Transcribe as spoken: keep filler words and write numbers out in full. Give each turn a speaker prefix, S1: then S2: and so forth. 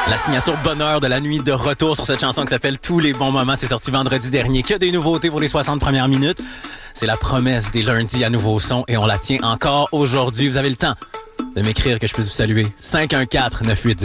S1: La signature bonheur de la nuit de retour sur cette chanson qui s'appelle Tous les bons moments. C'est sorti vendredi dernier. Que des nouveautés pour les soixante premières minutes. C'est la promesse des lundis à nouveau son et on la tient encore aujourd'hui. Vous avez le temps de m'écrire que je puisse vous saluer. cinq un quatre neuf huit